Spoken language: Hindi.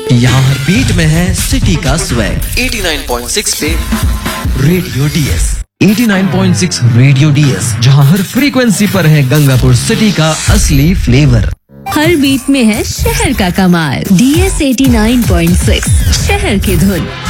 यहाँ हर बीट में है सिटी का स्वैग। 89.6 पे रेडियो डीएस। 89.6 रेडियो डीएस, जहाँ हर फ्रीक्वेंसी पर है गंगापुर सिटी का असली फ्लेवर। हर बीट में है शहर का कमाल। डीएस 89.6 शहर की धुन।